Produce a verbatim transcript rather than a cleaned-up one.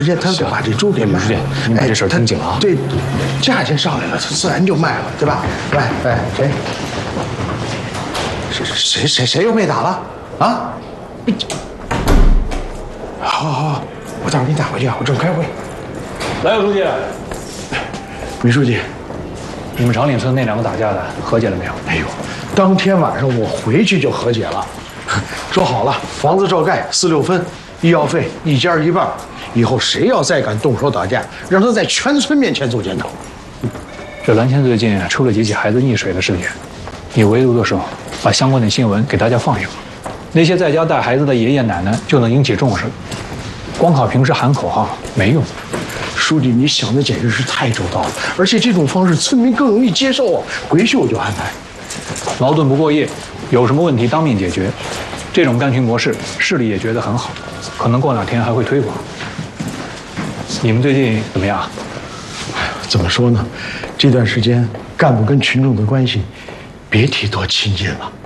而且他把这猪给卖了。 你把这事儿听紧了啊。 对，价钱上来了，自然就卖了，对吧？喂喂，谁？谁谁谁谁又被打了？啊？好好好，我待会儿给你打回去啊，我正开会。 来，有书记。 米书记， 你们长岭村那两个打架的和解了没有？ 哎呦，当天晚上我回去就和解了，说好了，房子照盖，四六分，医药费一家一半。以后谁要再敢动手打架，让他在全村面前做检讨。 这蓝县最近出了几起孩子溺水的事件，你围堵的时候把相关的新闻给大家放一放，那些在家带孩子的爷爷奶奶就能引起重视。光靠平时喊口号没用。 书记，你想的简直是太周到了，而且这种方式村民更容易接受啊。回去我就安排。 矛盾不过夜，有什么问题当面解决，这种干群模式市里也觉得很好，可能过两天还会推广。你们最近怎么样？ 怎么说呢？这段时间干部跟群众的关系，别提多亲近了。